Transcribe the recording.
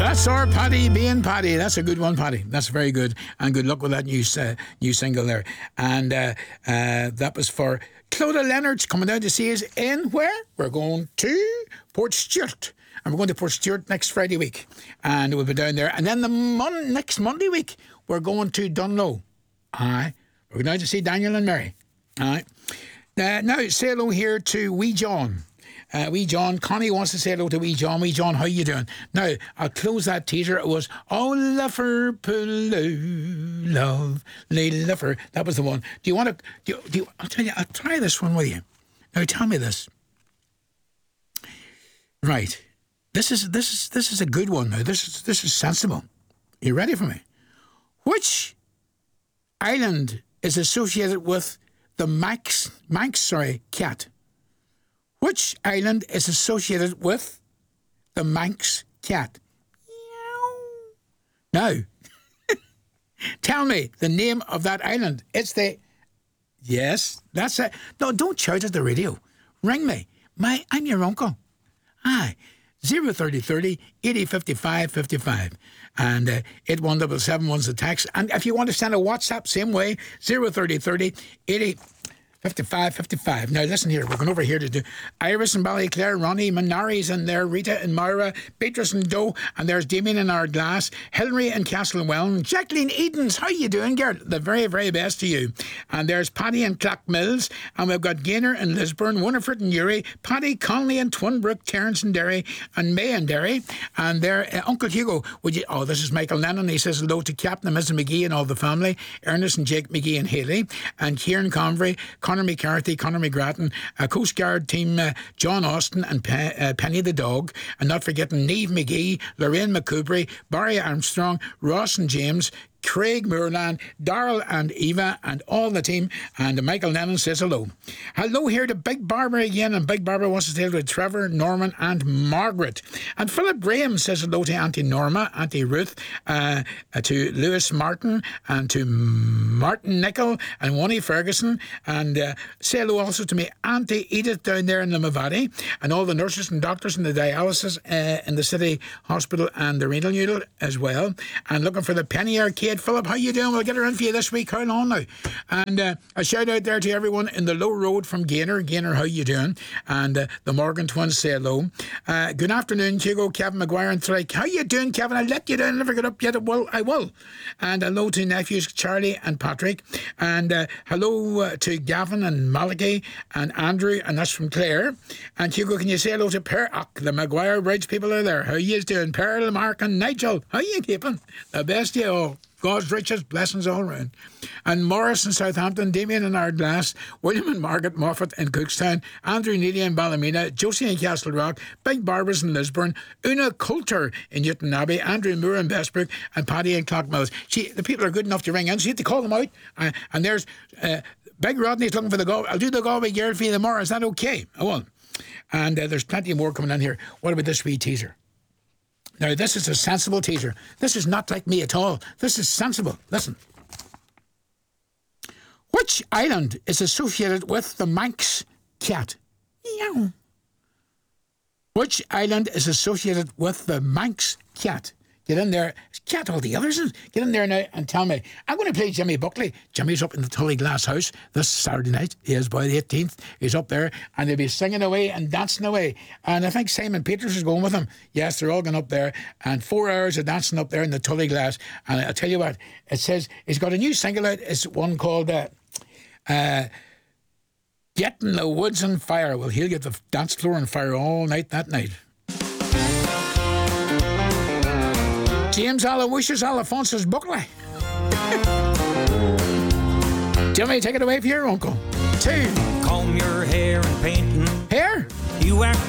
That's our Paddy being Paddy. That's a good one, Paddy. That's very good. And good luck with that new single there. And that was for Clodagh Leonard's coming down to see us in where? We're going to Portstewart. And we're going to Portstewart next Friday week. And we'll be down there. And then next Monday week, we're going to Dunlow. Aye. We're going down to see Daniel and Mary. Aye. Now, say hello here to Wee John. Wee John, Connie wants to say hello to Wee John. Wee John, how you doing? Now, I'll close that teaser. It was, oh, Liverpool, love, Liverpool. That was the one. Do you want to, I'll tell you, I'll try this one with you. Now, tell me this. Right. This is a good one now. This is sensible. You ready for me? Which island is associated with the Manx cat? Which island is associated with the Manx cat? Now, tell me the name of that island. It's the... Yes, that's it. No, don't shout at the radio. Ring me. I'm your uncle. Aye. 03030 80 55 55. And 81771's the text. And if you want to send a WhatsApp, same way, 03030 80 55 55. Now listen here, we're going over here to do Iris and Ballyclare, Ronnie Manari's in there, Rita and Myra, Beatrice and Doe, and there's Damien in our glass, Hilary and Castlewell, Jacqueline Edens, how you doing, girl? The very, very best to you. And there's Paddy and Clackmills, and we've got Gaynor and Lisburn, Winifred and Uri, Paddy, Conley and Twinbrook, Terence and Derry, and May and Derry, and there, Uncle Hugo, would you, oh, this is Michael Lennon, he says hello to Captain and Mrs. McGee and all the family, Ernest and Jake McGee and Haley, and Kieran Convery, Conor McCarthy, Conor McGrattan, Coast Guard team John Austin and Penny the dog, and not forgetting Niamh McGee, Lorraine McCoubry, Barry Armstrong, Ross and James, Craig Moorland, Darrell and Eva and all the team, and Michael Lennon says hello. Hello here to Big Barbara again, and Big Barbara wants to say hello to Trevor, Norman and Margaret. And Philip Graham says hello to Auntie Norma, Auntie Ruth, to Lewis Martin and to Martin Nicol and Wonnie Ferguson, and say hello also to me Auntie Edith down there in Limavady, and all the nurses and doctors in the dialysis in the city hospital and the renal unit as well. And looking for the Penny Arcade. Philip, how you doing? We'll get her in for you this week. How long now? And a shout out there to everyone in the Low Road from Gaynor. Gaynor, how you doing? And the Morgan twins say hello. Good afternoon, Hugo, Kevin McGuire and Thrike. How you doing, Kevin? I let you down. I never got up yet. Well, I will. And hello to nephews Charlie and Patrick. And hello to Gavin and Malachi and Andrew, and that's from Clare. And Hugo, can you say hello to Per? The McGuire Bridge people are there. How you doing? Pearl, Mark and Nigel. How you keeping? The best of you all. God's riches, blessings all round. And Morris in Southampton, Damien in Ardglass, William and Margaret Moffat in Cookstown, Andrew Neely in Ballymena, Josie in Castle Rock, Big Barbara's in Lisburn, Una Coulter in Newton Abbey, Andrew Moore in Bestbrook, and Paddy in Clockmills. See, the people are good enough to ring in, so you have to call them out. And there's Big Rodney's looking for the Galway. I'll do the Galway girl for you tomorrow. Is that okay? I will. And there's plenty more coming in here. What about this wee teaser? Now, this is a sensible teaser. This is not like me at all. This is sensible. Listen. Which island is associated with the Manx cat? Meow. Which island is associated with the Manx cat? Get in there. Cat all the others. Get in there now and tell me. I'm going to play Jimmy Buckley. Jimmy's up in the Tully Glass House this Saturday night. He is by the 18th. He's up there and they'll be singing away and dancing away. And I think Simon Peters is going with him. Yes, they're all going up there. And 4 hours of dancing up there in the Tully Glass. And I'll tell you what, it says he's got a new single out. It's one called Getting the Woods on Fire. Well, he'll get the dance floor on fire all night that night. James Aloysius Alphonsus Buckley. Jimmy, take it away for your uncle. 2. Comb your hair and painting. Hair? You act